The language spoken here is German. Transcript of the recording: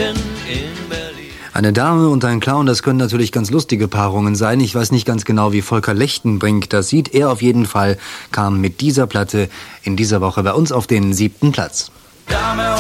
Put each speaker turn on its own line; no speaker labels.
mitten in Berlin.
Eine Dame und ein Clown, das können natürlich ganz lustige Paarungen sein. Ich weiß nicht ganz genau, wie Volker Lechtenbrink das sieht. Er auf jeden Fall kam mit dieser Platte in dieser Woche bei uns auf den 7. Platz.
Dame